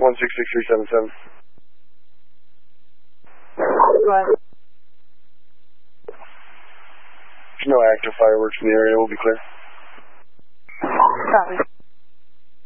166-377. Go ahead. There's no active fireworks in the area. We'll be clear. Copy.